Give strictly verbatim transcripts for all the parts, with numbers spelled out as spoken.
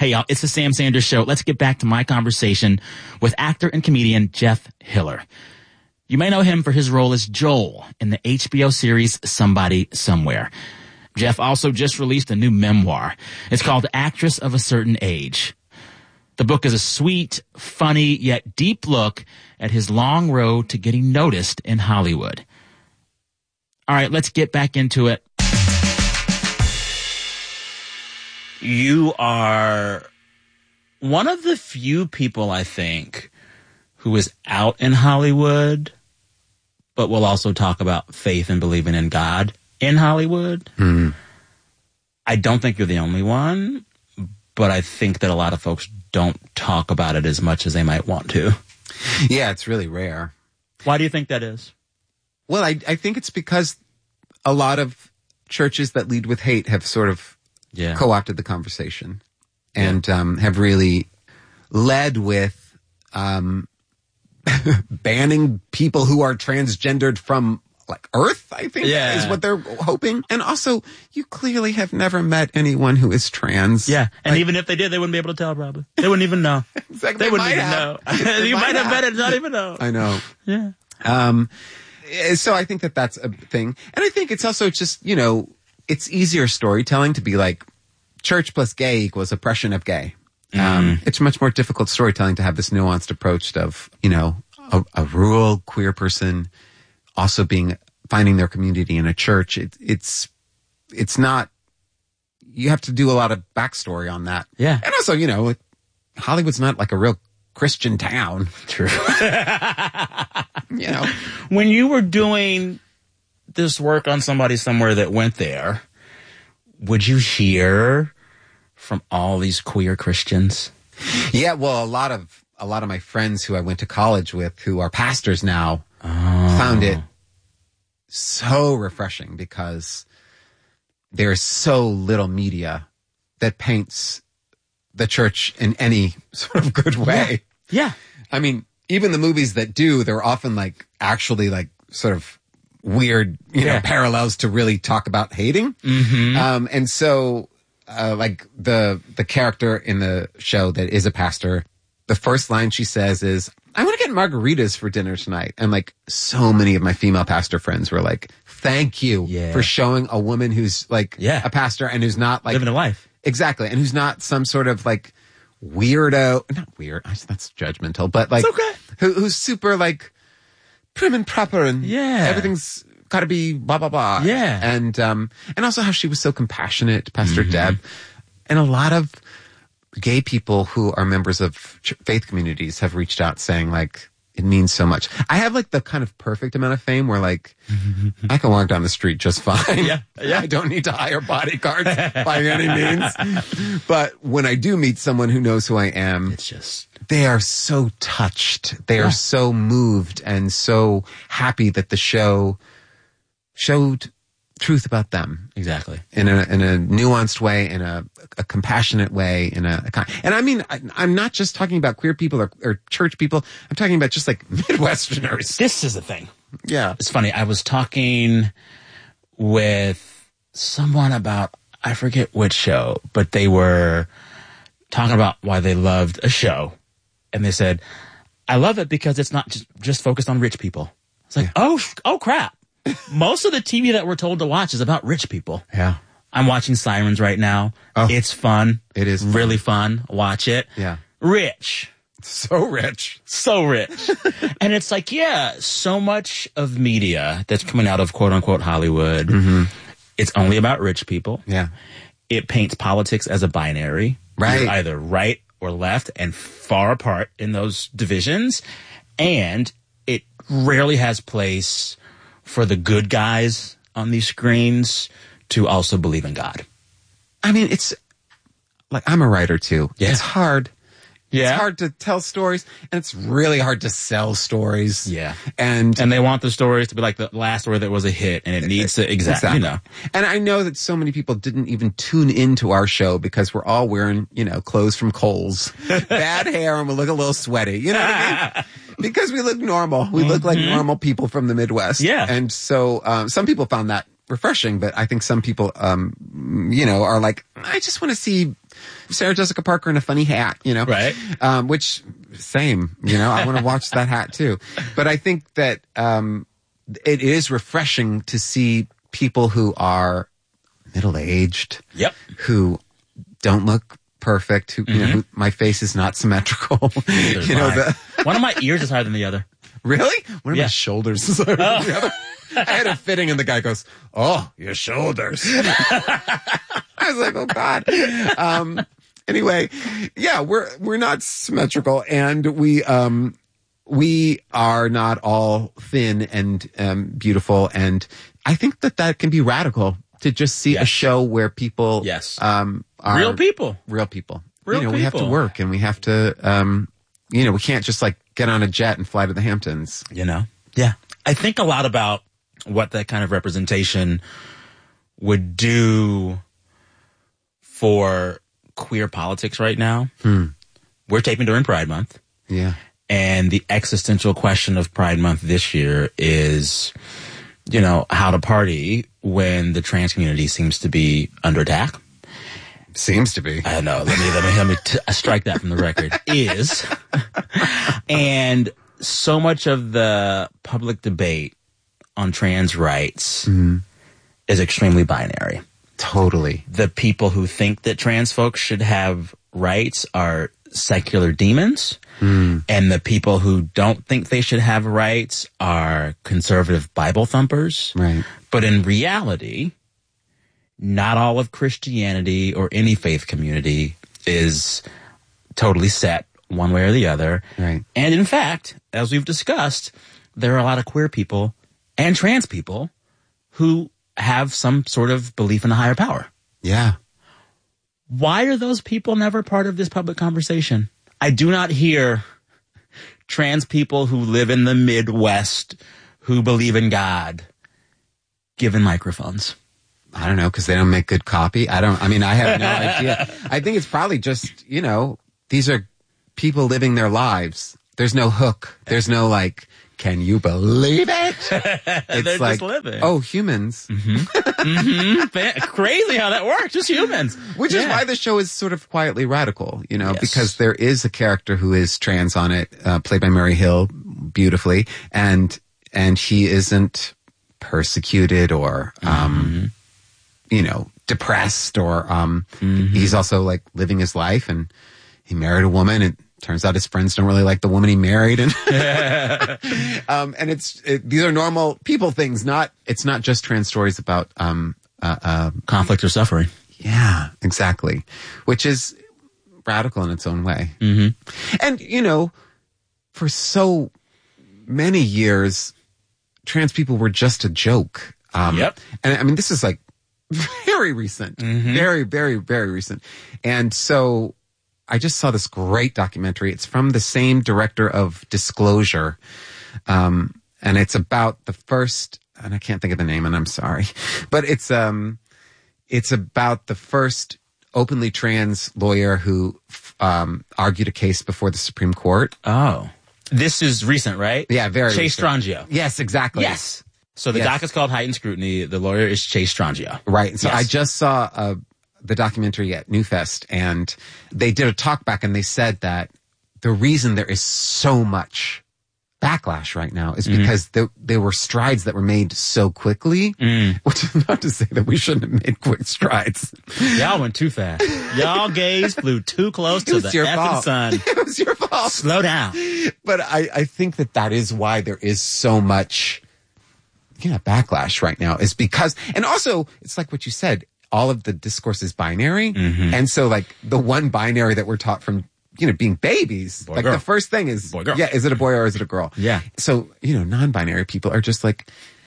Hey, y'all, it's the Sam Sanders Show. Let's get back to my conversation with actor and comedian Jeff Hiller. You may know him for his role as Joel in the H B O series Somebody Somewhere. Jeff also just released a new memoir. It's called Actress of a Certain Age. The book is a sweet, funny, yet deep look at his long road to getting noticed in Hollywood. All right, let's get back into it. You are one of the few people, I think, who is out in Hollywood, but will also talk about faith and believing in God in Hollywood. Mm-hmm. I don't think you're the only one, but I think that a lot of folks don't talk about it as much as they might want to. Yeah, it's really rare. Why do you think that is? Well, I, I think it's because a lot of churches that lead with hate have sort of Yeah. co-opted the conversation and um, have really led with um, banning people who are transgendered from like Earth, I think, Yeah. is what they're hoping. And also, you clearly have never met anyone who is trans. Yeah, and Like, even if they did, they wouldn't be able to tell, probably. They wouldn't even know. exactly, They wouldn't might even have. know. They You might might have have. met it and not even know. I know. Yeah. Um, so I think that that's a thing. And I think it's also just, you know, it's easier storytelling to be like, church plus gay equals oppression of gay. Um, it's much more difficult storytelling to have this nuanced approach of, you know, a, a rural queer person also being, finding their community in a church. It, it's, it's not, you have to do a lot of backstory on that. Yeah. And also, you know, Hollywood's not like a real Christian town. True. You know, When you were doing this work on Somebody Somewhere that went there, would you hear from all these queer Christians? yeah, well, a lot of, a lot of my friends who I went to college with who are pastors now Oh. found it so refreshing because there's so little media that paints the church in any sort of good way. Yeah. I mean, even the movies that do, they're often like actually like sort of weird, you know, Yeah. parallels to really talk about hating. Mm-hmm. Um, and so, uh, like the, the character in the show that is a pastor, the first line she says is, I want to get margaritas for dinner tonight. And like so many of my female pastor friends were like, thank you Yeah. for showing a woman who's like Yeah. a pastor and who's not like Living a life. exactly. And who's not some sort of like weirdo, not weird. That's judgmental, but like, It's okay. who, who's super like prim and proper and Yeah. everything's got to be blah, blah, blah. Yeah. And, um, and also how she was so compassionate, Pastor Mm-hmm. Deb. And a lot of gay people who are members of ch- faith communities have reached out saying like, it means so much. I have like the kind of perfect amount of fame where like, I can walk down the street just fine. Yeah, yeah. I don't need to hire bodyguards by any means. But when I do meet someone who knows who I am, It's just, they are so touched. They Yeah. are so moved and so happy that the show showed truth about them exactly. in a in a nuanced way, in a, a compassionate way, in a, a kind. And I mean, I, I'm not just talking about queer people or, or church people. I'm talking about just like Midwesterners. This is the thing. Yeah. It's funny. I was talking with someone about, I forget which show, but they were talking about why they loved a show. And they said, I love it because it's not just, just focused on rich people. It's like, oh, sh- oh crap. Most of the T V that we're told to watch is about rich people. Yeah. I'm watching Sirens right now. Oh. It's fun. It is fun. really fun. Watch it. Yeah. Rich. So rich. So rich. And it's like, yeah, so much of media that's coming out of quote unquote Hollywood, it's only about rich people. Yeah. It paints politics as a binary. Right. You're either right or left and far apart in those divisions. And it rarely has place for the good guys on these screens to also believe in God. I mean, it's like, I'm a writer too. Yeah. It's hard. Yeah. It's hard to tell stories and it's really hard to sell stories. Yeah. And, And they want the stories to be like the last story that was a hit, and it needs to, exactly, you know. And I know that so many people didn't even tune into our show because we're all wearing, you know, clothes from Kohl's, bad hair, and we look a little sweaty. You know what I mean? Because we look normal. We look like normal people from the Midwest. Yeah. And so um, some people found that refreshing, but I think some people, um, you know, are like, I just want to see Sarah Jessica Parker in a funny hat, you know? Right. Um, which, same, you know, I want to watch that hat too. But I think that, um, it is refreshing to see people who are middle-aged. Yep. Who don't look perfect, who, mm-hmm. you know, who, my face is not symmetrical. you know, the one of my ears is higher than the other. Really? One of yeah. my shoulders is higher oh. than the other. I had a fitting and the guy goes, "Oh, your shoulders." I was like, "Oh God." Um, anyway, yeah, we're, we're not symmetrical, and we, um, we are not all thin and, um, beautiful. And I think that that can be radical to just see yes. a show where people, yes. um, are real people, real people, real you know, people. We have to work and we have to, um, you know, we can't just like get on a jet and fly to the Hamptons. You know? Yeah. I think a lot about what that kind of representation would do for queer politics right now. Hmm. We're taping during Pride Month. Yeah. And the existential question of Pride Month this year is, you know, how to party when the trans community seems to be under attack. Seems to be. I know. Let me let me let me t- strike that from the record. Is and so much of the public debate on trans rights mm-hmm. is extremely binary. Totally. The people who think that trans folks should have rights are secular demons, mm. and the people who don't think they should have rights are conservative Bible thumpers. Right. But in reality, not all of Christianity or any faith community is totally set one way or the other. Right. And in fact, as we've discussed, there are a lot of queer people and trans people who have some sort of belief in a higher power. Yeah. Why are those people never part of this public conversation? I do not hear trans people who live in the Midwest who believe in God given microphones. I don't know, because they don't make good copy. I don't, I mean, I have no idea. I think it's probably just, you know, these are people living their lives. There's no hook. There's no like, can you believe it? It's They're like, just living. Oh, humans. Mm-hmm. mm-hmm. Crazy how that works. Just humans. Which yeah. is why the show is sort of quietly radical, you know, yes. because there is a character who is trans on it, uh, played by Murray Hill beautifully. And, and he isn't persecuted or, um, mm-hmm. you know, depressed or, um, mm-hmm. he's also like living his life, and he married a woman, and turns out his friends don't really like the woman he married. And, um, and it's, it, these are normal people things, not, it's not just trans stories about, um, uh, uh, conflict or suffering. Yeah, exactly. Which is radical in its own way. Mm-hmm. And, you know, for so many years, trans people were just a joke. Um, yep. And I mean, this is like very recent, mm-hmm. very, very, very recent. And so, I just saw this great documentary. It's from the same director of Disclosure. Um, and it's about the first, and I can't think of the name, and I'm sorry, but it's, um, it's about the first openly trans lawyer who, um, argued a case before the Supreme Court. Oh, this is recent, right? Yeah, very Chase recent. Strangio. Yes, exactly. Yes. So the yes. doc is called Heightened Scrutiny. The lawyer is Chase Strangio. Right. So yes. I just saw, uh, the documentary at Newfest, and they did a talk back, and they said that the reason there is so much backlash right now is because mm. there, there were strides that were made so quickly, mm. which is not to say that we shouldn't have made quick strides. Y'all went too fast. Y'all gays flew too close to the effing sun. It was your fault. Slow down. But I, I think that that is why there is so much, yeah, backlash right now, is because, and also it's like what you said, all of the discourse is binary. Mm-hmm. And so like the one binary that we're taught from, you know, being babies, boy, like girl. The first thing is, boy, girl. yeah, is it a boy or is it a girl? Yeah. So, you know, non-binary people are just like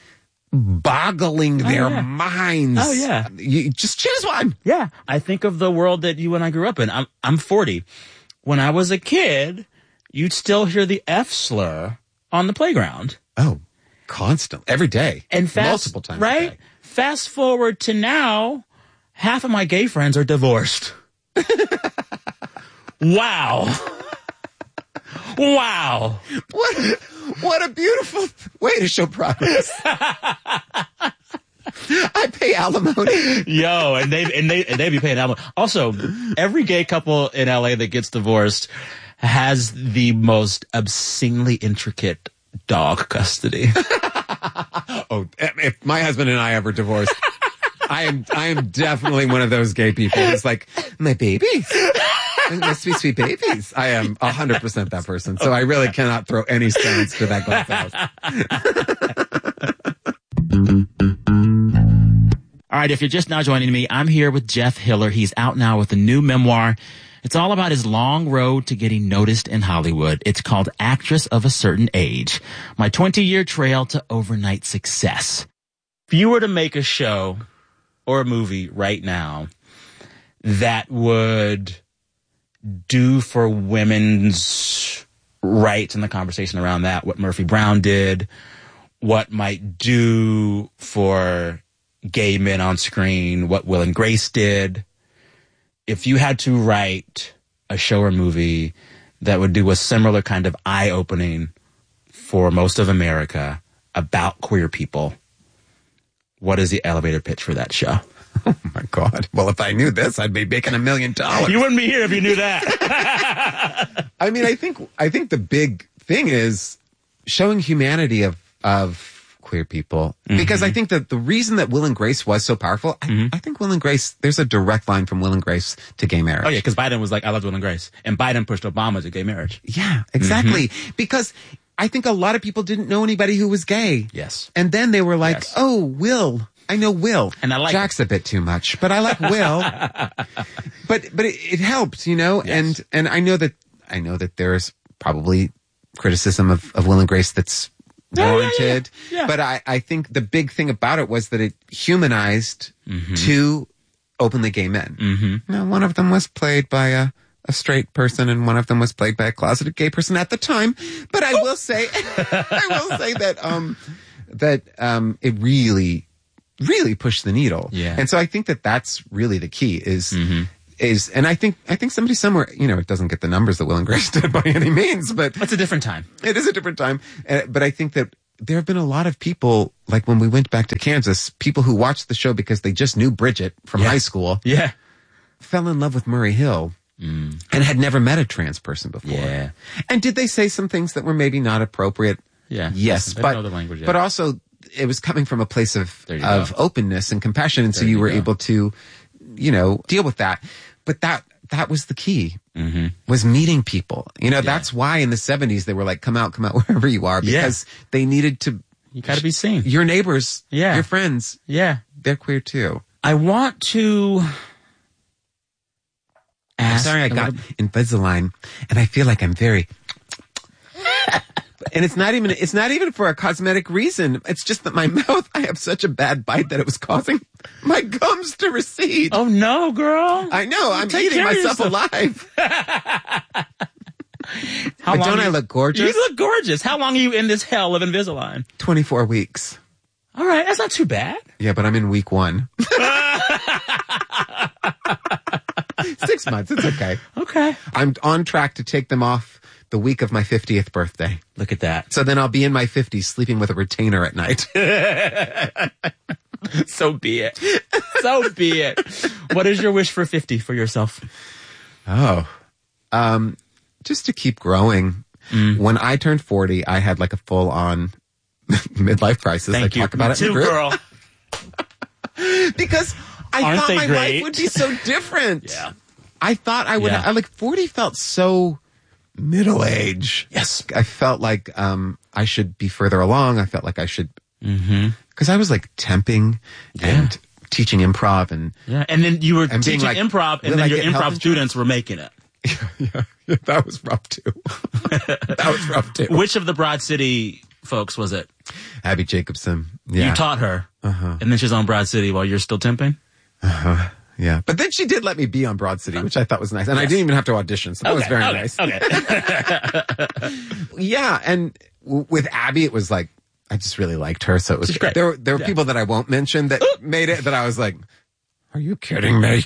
boggling oh, their yeah. minds. Oh yeah. You just choose one. Yeah. I think of the world that you and I grew up in. I'm, I'm forty. When I was a kid, you'd still hear the F slur on the playground. Oh, constantly. Every day. And fast, multiple times. Right? A day. Fast forward to now, half of my gay friends are divorced. Wow. Wow. What, what a beautiful way to show progress. I pay alimony. Yo, and they and they and they be paying alimony. Also, every gay couple in L A that gets divorced has the most obscenely intricate dog custody. Oh, if my husband and I ever divorced, I am I am definitely one of those gay people. It's like, my babies. My sweet, sweet babies. I am one hundred percent that person. So I really cannot throw any stones to that glass house. All right, if you're just now joining me, I'm here with Jeff Hiller. He's out now with a new memoir. It's all about his long road to getting noticed in Hollywood. It's called Actress of a Certain Age, My twenty-Year Trail to Overnight Success. If you were to make a show or a movie right now that would do for women's rights and the conversation around that, what Murphy Brown did, what might do for gay men on screen, what Will and Grace did. If you had to write a show or movie that would do a similar kind of eye-opening for most of America about queer people, what is the elevator pitch for that show? Oh, my God. Well, if I knew this, I'd be making a million dollars. You wouldn't be here if you knew that. I mean, I think I think the big thing is showing humanity of of queer people. Mm-hmm. Because I think that the reason that Will and Grace was so powerful, I, mm-hmm. I think Will and Grace, there's a direct line from Will and Grace to gay marriage. Oh, yeah, because Biden was like, I love Will and Grace. And Biden pushed Obama to gay marriage. Yeah, exactly. Mm-hmm. Because I think a lot of people didn't know anybody who was gay. Yes. And then they were like, yes. oh, Will. I know Will. And I like Jack's a bit too much, but I like Will. but but it, it helped, you know? Yes. And and I know that I know that there's probably criticism of, of Will and Grace that's warranted. Yeah, yeah, yeah. But I, I think the big thing about it was that it humanized mm-hmm. two openly gay men. Mm-hmm. Now, one of them was played by a, a straight person and one of them was played by a closeted gay person at the time. But I will say, I will say that, um, that, um, it really, really pushed the needle. Yeah. And so I think that that's really the key is, mm-hmm. is, and I think, I think somebody somewhere, you know, it doesn't get the numbers that Will and Grace did by any means, but it's a different time. It is a different time. Uh, but I think that there have been a lot of people, like when we went back to Kansas, people who watched the show because they just knew Bridget from yeah. high school. Yeah. Fell in love with Murray Hill mm. and had never met a trans person before. Yeah. And did they say some things that were maybe not appropriate? Yeah. Yes. They but, know the language yet. but also it was coming from a place of, of go. openness and compassion. And there so you, you were go. able to, you know, deal with that. But that, that was the key, mm-hmm. was meeting people. You know, yeah. that's why in the seventies they were like, come out, come out wherever you are, because yeah. they needed to. You gotta be seen. Your neighbors, yeah. your friends, yeah, they're queer too. I want to ask. I'm sorry, I got Invisalign, and I feel like I'm very. And it's not even, it's not even for a cosmetic reason. It's just that my mouth, I have such a bad bite that it was causing my gums to recede. Oh no, girl. I know, I'm eating myself alive. How but long don't you, I look gorgeous? You look gorgeous. How long are you in this hell of Invisalign? twenty-four weeks. All right, that's not too bad. Yeah, but I'm in week one. Six months, it's okay. Okay. I'm on track to take them off the week of my fiftieth birthday. Look at that. So then I'll be in my fifties sleeping with a retainer at night. So be it. So be it. What is your wish for fifty for yourself? Oh, um, just to keep growing. Mm. When I turned forty, I had like a full on midlife crisis. Thank I you. talk about Me it too, in the group. girl. Because I Aren't thought they my great? life would be so different. Yeah. I thought I would, Yeah. I like forty felt so middle age. Yes. I felt like, um, I should be further along. I felt like I should, mm-hmm. cause I was like temping yeah. and teaching improv and, yeah. And then you were and teaching like, improv and will then I your get health improv insurance? students were making it. Yeah, yeah, yeah, that was rough too. That was rough too. Which of the Broad City folks was it? Abby Jacobson. Yeah. You taught her. Uh-huh. And then she's on Broad City while you're still temping? Uh-huh. Yeah. But then she did let me be on Broad City, which I thought was nice. And yes. I didn't even have to audition, so that okay, was very okay, nice. Okay. Yeah. And w- with Abby, it was like, I just really liked her. So it was great. There, there were yeah. people that I won't mention that made it that I was like, are you kidding me?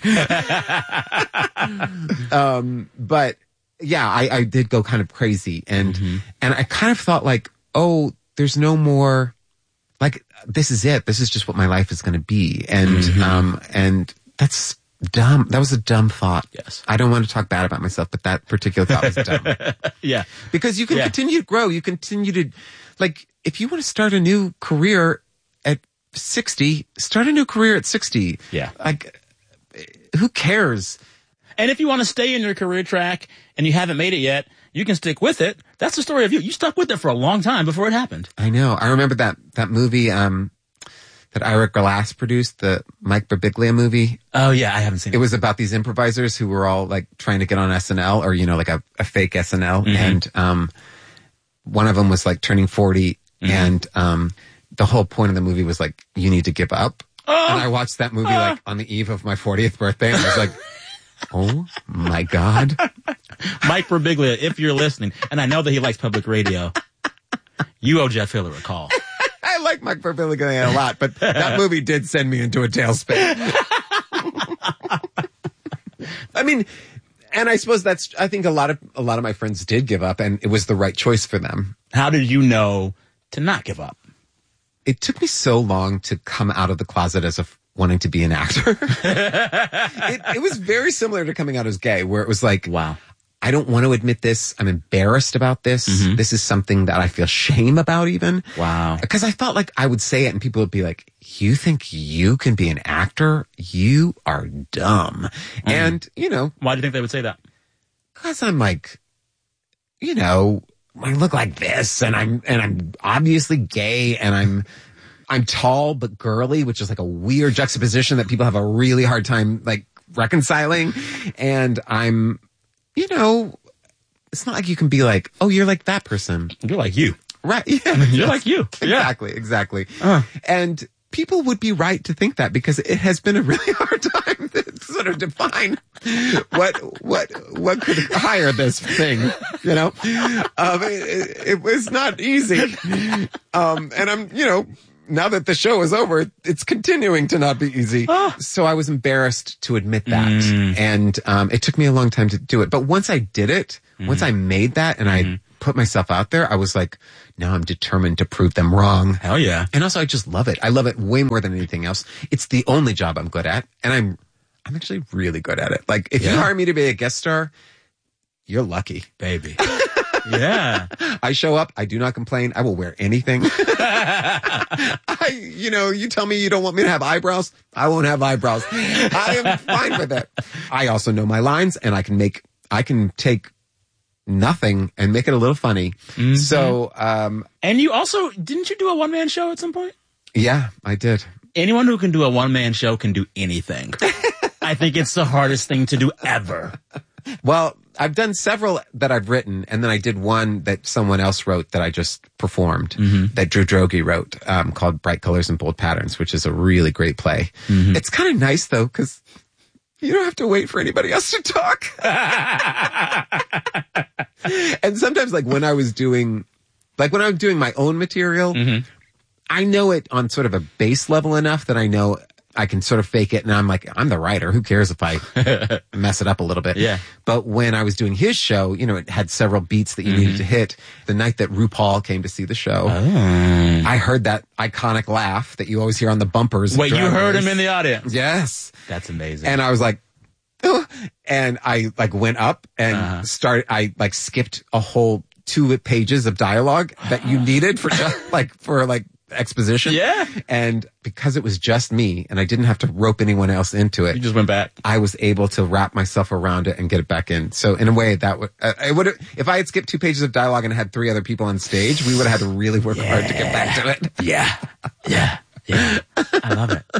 um, but yeah, I, I did go kind of crazy. And, mm-hmm. and I kind of thought like, oh, there's no more, like this is it. This is just what my life is going to be. And, Mm-hmm. um, and that's dumb. That was a dumb thought. Yes. I don't want to talk bad about myself, but that particular thought was dumb. Yeah. Because you can Yeah. continue to grow. You continue to, like, if you want to start a new career at sixty, start a new career at sixty. Yeah. Like, who cares? And if you want to stay in your career track and you haven't made it yet, you can stick with it. That's the story of you. You stuck with it for a long time before it happened. I know. I remember that, that movie, um, that Ira Glass produced, the Mike Birbiglia movie. Oh, yeah. I haven't seen It was about these improvisers who were all like trying to get on S N L or, you know, like a, a fake S N L. Mm-hmm. And, um, one of them was like turning forty Mm-hmm. and, um, the whole point of the movie was like, you need to give up. Oh. And I watched that movie like on the eve of my fortieth birthday and I was like, oh my God. Mike Birbiglia, if you're listening, and I know that he likes public radio, you owe Jeff Hiller a call. I like Mike Birbiglia a lot, but that movie did send me into a tailspin. I mean, and I suppose that's, I think a lot of, a lot of my friends did give up and it was the right choice for them. How did you know to not give up? It took me so long to come out of the closet as a f- wanting to be an actor. it, it was very similar to coming out as gay, where it was like, Wow. I don't want to admit this. I'm embarrassed about this. Mm-hmm. This is something that I feel shame about even. Wow. Because I felt like I would say it and people would be like, you think you can be an actor? You are dumb. Mm-hmm. And, you know, Why do you think they would say that? because I'm like, you know, I look like this and I'm, and I'm obviously gay and I'm, I'm tall but girly, which is like a weird juxtaposition that people have a really hard time like reconciling. And I'm, you know, it's not like you can be like, oh, you're like that person. You're like you. Right. Yeah. You're like you. Yeah. Exactly. Exactly. Uh. And people would be right to think that because it has been a really hard time to sort of define what, what, what could hire this thing, you know? Um, it, it was not easy. Um, and I'm, you know, now that the show is over, it's continuing to not be easy. Ah. So I was embarrassed to admit that. Mm. And, um, it took me a long time to do it. But once I did it, Mm-hmm. once I made that and I put myself out there, I was like, now I'm determined to prove them wrong. Hell yeah. And also I just love it. I love it way more than anything else. It's the only job I'm good at. And I'm, I'm actually really good at it. Like if you Yeah. hire me to be a guest star, you're lucky. Baby. Yeah. I show up. I do not complain. I will wear anything. I, you know, you tell me you don't want me to have eyebrows. I won't have eyebrows. I am fine with it. I also know my lines and I can make, I can take nothing and make it a little funny. Mm-hmm. So, um, And you also, didn't you do a one-man show at some point? yeah, I did. Anyone who can do a one-man show can do anything. I think it's the hardest thing to do ever. Well, I've done several that I've written, and then I did one that someone else wrote that I just performed, Mm-hmm. that Drew Droege wrote, um, called Bright Colors and Bold Patterns, which is a really great play. Mm-hmm. It's kind of nice, though, because you don't have to wait for anybody else to talk. And sometimes, like, when I was doing, like, when I'm doing my own material, Mm-hmm. I know it on sort of a base level enough that I know I can sort of fake it, and I'm like, I'm the writer. Who cares if I mess it up a little bit? Yeah. But when I was doing his show, you know, it had several beats that you Mm-hmm. needed to hit. The night that RuPaul came to see the show, Oh. I heard that iconic laugh that you always hear on the bumpers. of Wait, you Drag heard Race. him in the audience? Yes. That's amazing. And I was like, oh, and I like went up and Uh-huh. started, I like skipped a whole two pages of dialogue that you needed for just, like, for like exposition. Yeah. And because it was just me and I didn't have to rope anyone else into it, you just went back. I was able to wrap myself around it and get it back in. So in a way that would, uh, I would, if I had skipped two pages of dialogue and had three other people on stage, we would have had to really work hard to get back to it. Yeah. Yeah. Yeah. I love it.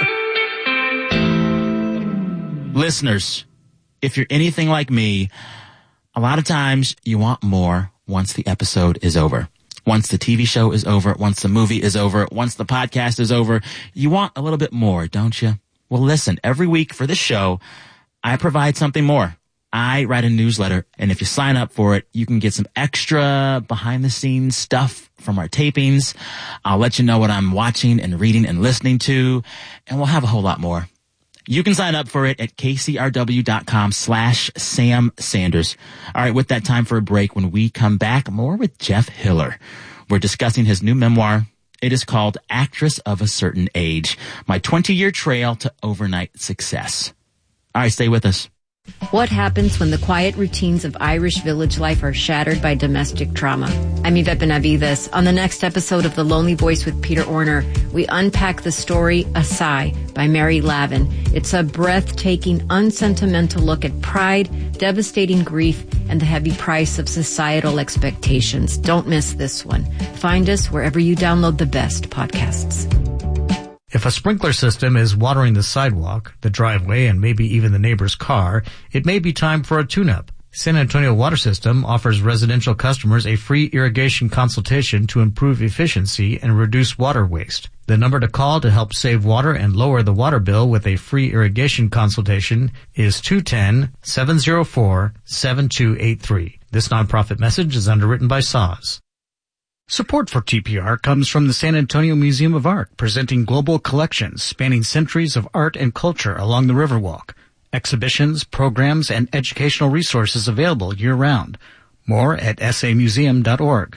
Listeners, if you're anything like me, a lot of times you want more once the episode is over. Once the T V show is over, once the movie is over, once the podcast is over, you want a little bit more, don't you? Well, listen, every week for this show, I provide something more. I write a newsletter, and if you sign up for it, you can get some extra behind-the-scenes stuff from our tapings. I'll let you know what I'm watching and reading and listening to, and we'll have a whole lot more. You can sign up for it at kcrw.com slash Sam Sanders. All right, with that, time for a break. When we come back, more with Jeff Hiller. We're discussing his new memoir. It is called Actress of a Certain Age, my twenty-year trail to overnight success. All right, stay with us. What happens when the quiet routines of Irish village life are shattered by domestic trauma? I'm Yvette Benavides. On the next episode of The Lonely Voice with Peter Orner, we unpack the story A Sigh by Mary Lavin. It's a breathtaking, unsentimental look at pride, devastating grief, and the heavy price of societal expectations. Don't miss this one. Find us wherever you download the best podcasts. If a sprinkler system is watering the sidewalk, the driveway, and maybe even the neighbor's car, it may be time for a tune-up. San Antonio Water System offers residential customers a free irrigation consultation to improve efficiency and reduce water waste. The number to call to help save water and lower the water bill with a free irrigation consultation is two one zero, seven zero four, seven two eight three. This nonprofit message is underwritten by S A W S. Support for T P R comes from the San Antonio Museum of Art, presenting global collections spanning centuries of art and culture along the Riverwalk. Exhibitions, programs, and educational resources available year-round. More at s a museum dot org.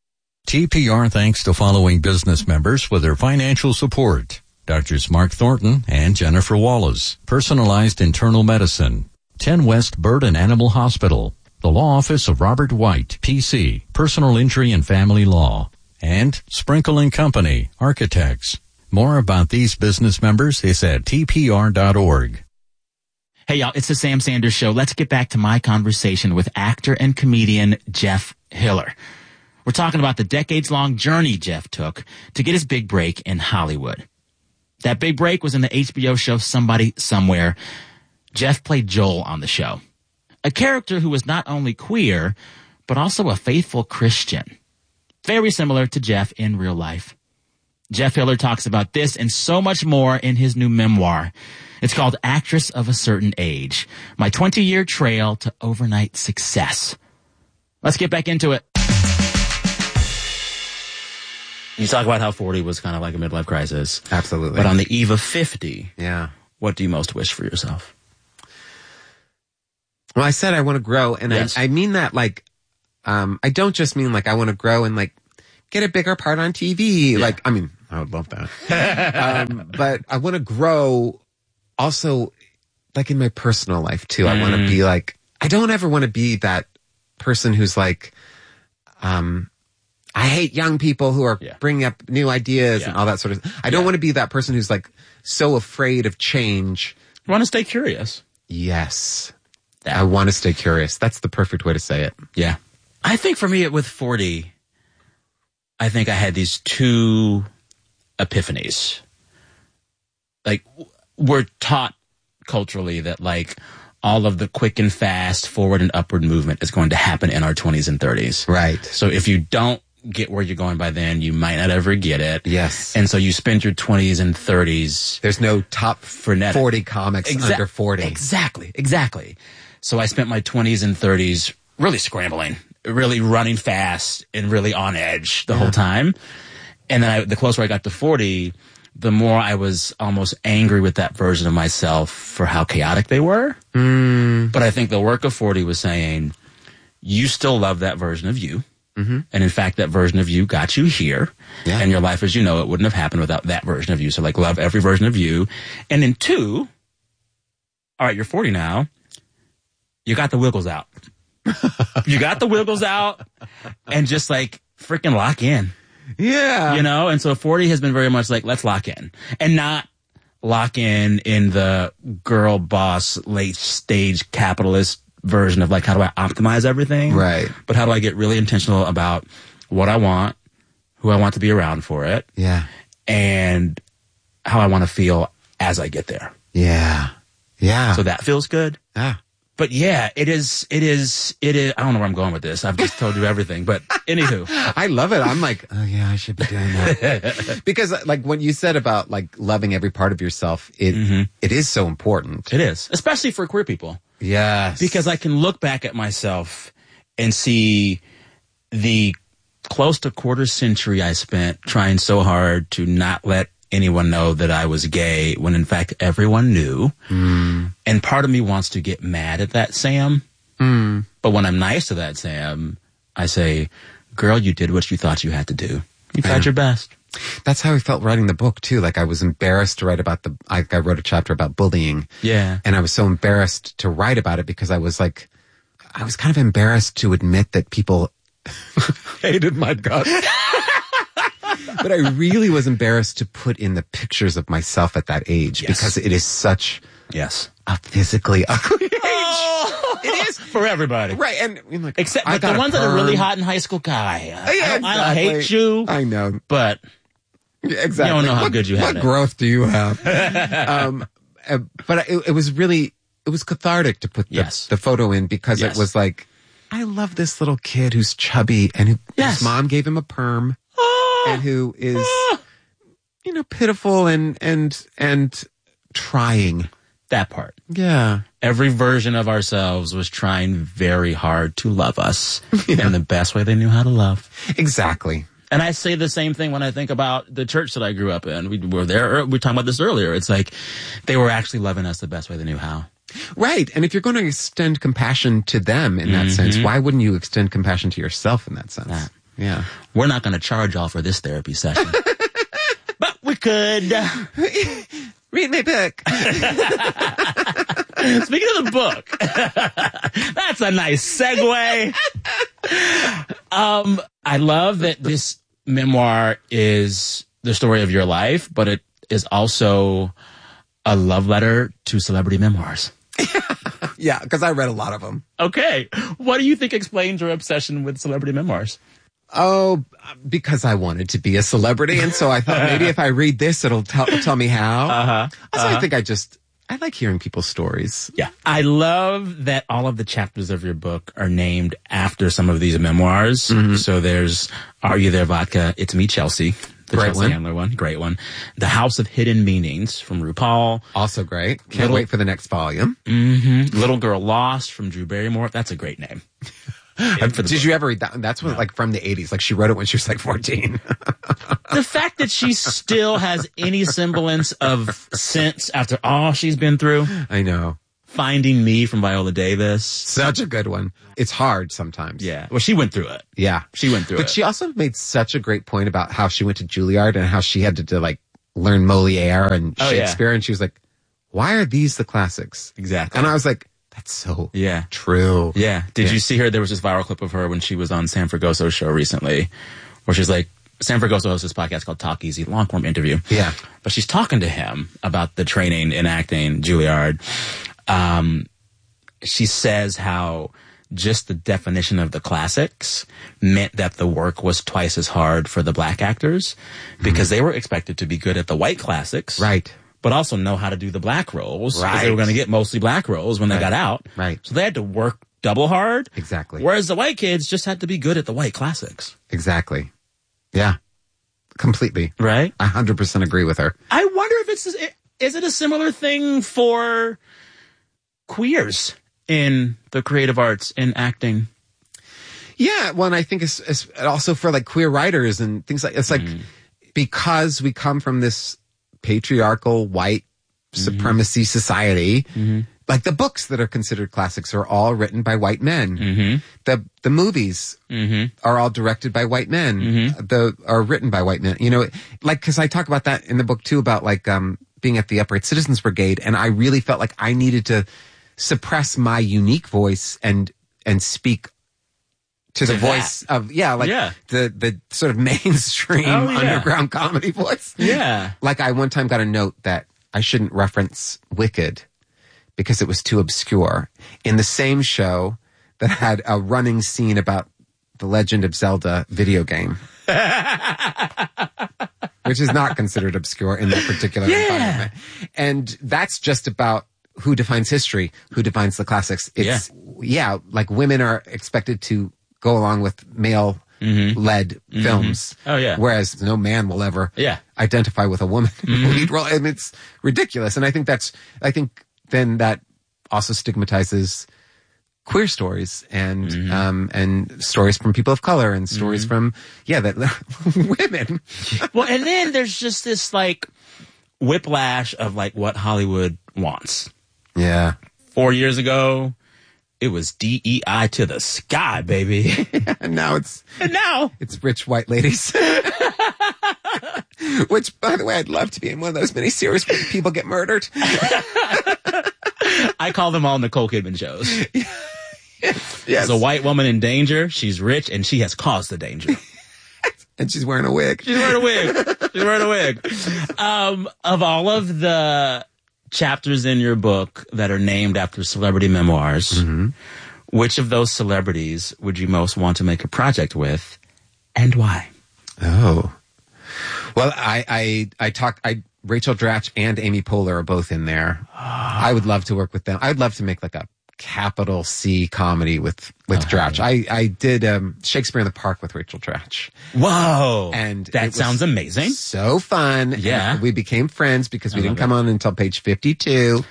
T P R thanks to following business members for their financial support. Doctors Mark Thornton and Jennifer Wallace. Personalized Internal Medicine. ten West Bird and Animal Hospital. The Law Office of Robert White, P C, Personal Injury and Family Law, and Sprinkle and Company, Architects. More about these business members is at t p r dot org. Hey, y'all, it's the Sam Sanders Show. Let's get back to my conversation with actor and comedian Jeff Hiller. We're talking about the decades-long journey Jeff took to get his big break in Hollywood. That big break was in the H B O show Somebody Somewhere. Jeff played Joel on the show. A character who was not only queer, but also a faithful Christian. Very similar to Jeff in real life. Jeff Hiller talks about this and so much more in his new memoir. It's called Actress of a Certain Age, my twenty-year trail to overnight success. Let's get back into it. You talk about how forty was kind of like a midlife crisis. Absolutely. But on the eve of fifty, yeah, what do you most wish for yourself? Well, I said I want to grow, and yes. I, I mean that like, um, I don't just mean like I want to grow and like get a bigger part on T V. Yeah. Like, I mean, I would love that. um, but I want to grow also like in my personal life too. Mm. I want to be like, I don't ever want to be that person who's like, um, I hate young people who are yeah. bringing up new ideas yeah. and all that sort of thing. I don't yeah. want to be that person who's like so afraid of change. You want to stay curious. Yes. That. I want to stay curious. That's the perfect way to say it. Yeah. I think for me with forty, I think I had these two epiphanies. Like, we're taught culturally that like all of the quick and fast forward and upward movement is going to happen in our twenties and thirties. Right. So if you don't get where you're going by then, you might not ever get it. Yes. And so you spend your twenties and thirties. There's no top frenetic. forty comics Exa- under forty. Exactly. Exactly. So I spent my twenties and thirties really scrambling, really running fast and really on edge the yeah. whole time. And then I, the closer I got to forty, the more I was almost angry with that version of myself for how chaotic they were. Mm. But I think the work of forty was saying, you still love that version of you. Mm-hmm. And in fact, that version of you got you here. Yeah. And your life as you know it wouldn't have happened without that version of you. So like love every version of you. And then two, all right, you're forty now. You got the wiggles out. You got the wiggles out and just like freaking lock in. Yeah. You know, and so forty has been very much like, let's lock in and not lock in in the girl boss, late stage capitalist version of like, how do I optimize everything? Right. But how do I get really intentional about what I want, who I want to be around for it? Yeah. And how I want to feel as I get there. Yeah. Yeah. So that feels good. Yeah. But yeah, it is, it is, it is, I don't know where I'm going with this. I've just told you everything, but anywho. I love it. I'm like, oh yeah, I should be doing that. Because like when you said about like loving every part of yourself, it, mm-hmm. it is so important. It is, especially for queer people. Yes. Because I can look back at myself and see the close to quarter century I spent trying so hard to not let anyone know that I was gay when in fact everyone knew. Mm. And part of me wants to get mad at that Sam. Mm. But when I'm nice to that Sam, I say, girl, you did what you thought you had to do. You tried yeah. your best. That's how I felt writing the book too. Like I was embarrassed to write about the, I, I wrote a chapter about bullying. Yeah. And I was so embarrassed to write about it because I was like, I was kind of embarrassed to admit that people hated my guts. But I really was embarrassed to put in the pictures of myself at that age Yes. because it is such Yes. a physically ugly age. Oh, It is. for everybody. Right. And I'm like, Except I but got the a ones that are perm. really hot in high school, guy. I, Yeah, I, don't, I don't hate exactly. you, I know. but Yeah, exactly. You don't know how what, good you had What it. growth do you have? um, uh, but it, it was really, it was cathartic to put the, Yes. the photo in because Yes. it was like, I love this little kid who's chubby and who, Yes. whose mom gave him a perm oh, and who is, oh, you know, pitiful and, and, and trying. that part. Yeah. Every version of ourselves was trying very hard to love us in the best way they knew how to love. Exactly. And I say the same thing when I think about the church that I grew up in. We were there. We were talking about this earlier. It's like they were actually loving us the best way they knew how. Right. And if you're going to extend compassion to them in that sense, why wouldn't you extend compassion to yourself in that sense? That. Yeah. We're not going to charge y'all for this therapy session. But we could. Read my book. Speaking of the book, that's a nice segue. Um, I love that this memoir is the story of your life, but it is also a love letter to celebrity memoirs. Yeah, because I read a lot of them. Okay. What do you think explains your obsession with celebrity memoirs? Oh, because I wanted to be a celebrity, and so I thought maybe if I read this, it'll tell tell me how. Uh-huh. Also, Uh-huh. I think I just I like hearing people's stories. Yeah. I love that all of the chapters of your book are named after some of these memoirs. Mm-hmm. So there's Are You There, Vodka? It's Me, Chelsea. The Great Chelsea one. Handler one. Great one. The House of Hidden Meanings from RuPaul. Also great. Can't Little- wait for the next volume. Mm-hmm. Little Girl Lost from Drew Barrymore. That's a great name. Uh, Did you ever read that? That's what, like from the eighties. Like she wrote it when she was like fourteen. The fact that she still has any semblance of sense after all she's been through. I know. Finding Me from Viola Davis. Such a good one. It's hard sometimes. Yeah. Well, she went through it. Yeah. She went through But it. she also made such a great point about how she went to Juilliard and how she had to, to like learn Moliere and Oh, yeah. Shakespeare. And she was like, why are these the classics? Exactly. And I was like, that's so Yeah. true. Yeah. Did Yeah. you see her? There was this viral clip of her when she was on San Fragoso's show recently, where she's like, San Fragoso hosts this podcast called Talk Easy, long form interview. Yeah. But she's talking to him about the training in acting, Juilliard. Um, she says how just the definition of the classics meant that the work was twice as hard for the black actors because they were expected to be good at the white classics. Right. But also know how to do the black roles. Because Right. they were going to get mostly black roles when they Right. got out. Right. So they had to work double hard. Exactly. Whereas the white kids just had to be good at the white classics. Exactly. Yeah. Completely. Right? I one hundred percent agree with her. I wonder if it's, is it a similar thing for queers in the creative arts, in acting? Yeah. Well, and I think it's, it's also for like queer writers and things like, it's like because we come from this patriarchal white supremacy society, like the books that are considered classics are all written by white men. Mm-hmm. The the movies Mm-hmm. are all directed by white men. Mhm. The are written by white men. You know, like because I talk about that in the book too about like um being at the Upright Citizens Brigade, and I really felt like I needed to suppress my unique voice and and speak to the To that. voice of yeah like Yeah. the the sort of mainstream Oh, yeah. underground comedy voice. Yeah. Like I one time got a note that I shouldn't reference Wicked because it was too obscure in the same show that had a running scene about the Legend of Zelda video game, which is not considered obscure in that particular Yeah. environment. And that's just about who defines history, who defines the classics. It's, yeah, like women are expected to go along with male led films. Oh, yeah. Whereas no man will ever Yeah. identify with a woman in the lead role. And it's ridiculous. And I think that's, I think then that also stigmatizes queer stories and, um, and stories from people of color and stories from, yeah, that women. Well, and then there's just this like whiplash of like what Hollywood wants. Yeah. Four years ago, it was D E I to the sky, baby. And now it's, And now, it's rich white ladies. Which, by the way, I'd love to be in one of those miniseries where people get murdered. I call them all Nicole Kidman shows. Yes. There's a white woman in danger. She's rich, and she has caused the danger. And she's wearing a wig. She's wearing a wig. She's wearing a wig. Um, of all of the chapters in your book that are named after celebrity memoirs, mm-hmm. which of those celebrities would you most want to make a project with, and why? Oh. Well, I, I, I talked, I, Rachel Dratch and Amy Poehler are both in there. I would love to work with them. I'd love to make like a capital C comedy with, with Okay. Dratch. I, I did, um, Shakespeare in the Park with Rachel Dratch. Whoa. And that it was sounds amazing. So fun. Yeah. And we became friends because we I didn't love come it. on until page fifty-two.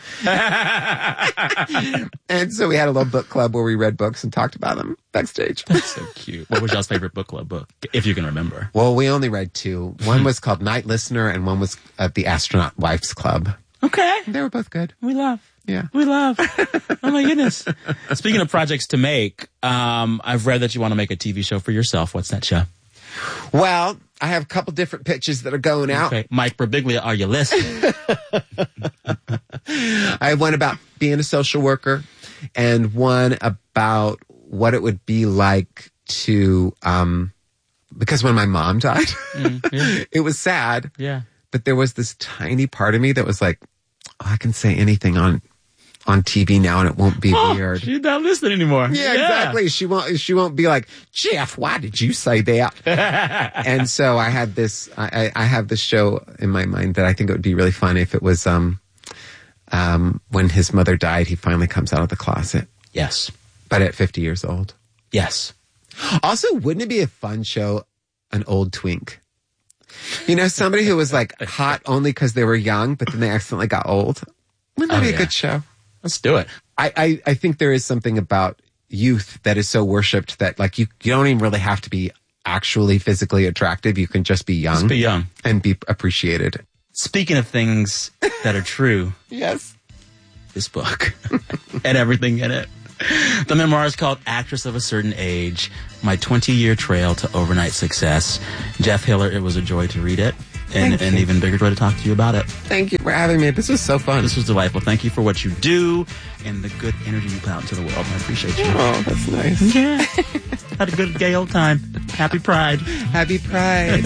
And so we had a little book club where we read books and talked about them backstage. So cute. What was y'all's favorite book club book, if you can remember? Well, we only read two. One was called Night Listener and one was at the Astronaut Wives Club. Okay. They were both good. We love. Yeah. We love. Oh my goodness. Speaking of projects to make, um, I've read that you want to make a T V show for yourself. What's that show? Well, I have a couple different pitches that are going out. Okay. Mike Birbiglia, are you listening? I have one about being a social worker and one about what it would be like to, um, because when my mom died, Mm, yeah. it was sad, Yeah. but there was this tiny part of me that was like, oh, I can say anything on, on T V now and it won't be Oh, weird. she's not listening anymore. Yeah, exactly. She won't. She won't be like, Jeff, why did you say that? And so I had this. I, I have this show in my mind that I think it would be really fun if it was um, um, when his mother died. He finally comes out of the closet, Yes. but at fifty years old. Yes. Also, wouldn't it be a fun show? An old twink. You know, somebody who was like hot only because they were young, but then they accidentally got old. Wouldn't that Oh, be a yeah. good show? Let's do it. I, I, I think there is something about youth that is so worshipped that like you, you don't even really have to be actually physically attractive. You can just be young. Let's be young. And be appreciated. Speaking of things that are true, Yes. this book and everything in it. The memoir is called Actress of a Certain Age, My twenty-Year Trail to Overnight Success. Jeff Hiller, it was a joy to read it. And Thank an you. even bigger joy to talk to you about it. Thank you for having me. This was so fun. This was delightful. Thank you for what you do and the good energy you put out into the world. I appreciate you. Oh, that's nice. Yeah. Had a good gay old time. Happy Pride. Happy Pride.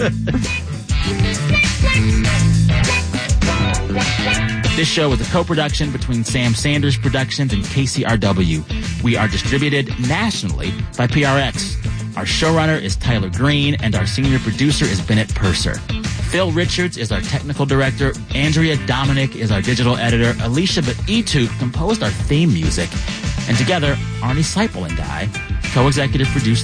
This show is a co-production between Sam Sanders Productions and K C R W. We are distributed nationally by P R X. Our showrunner is Tyler Green, and our senior producer is Bennett Purser. Phil Richards is our technical director. Andrea Dominic is our digital editor. Alicia Baitu composed our theme music. And together, Arnie Seipel and I co-executive produced